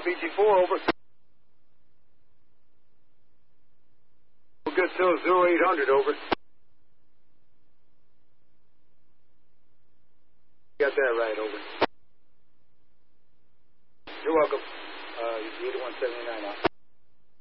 BG4, over. Good till 0800, over. Got that right, over. You're welcome. 8179 out.